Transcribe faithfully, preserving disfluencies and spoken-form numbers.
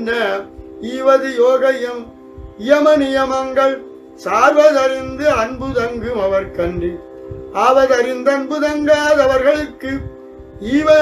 என்ன ஈவது யோகையும் யம நியமங்கள் சார்வதறிந்து அன்பு தங்கும் அவர் கண்டு ஆவதறிந்தன்பு தங்காதவர்களுக்கு ஈவ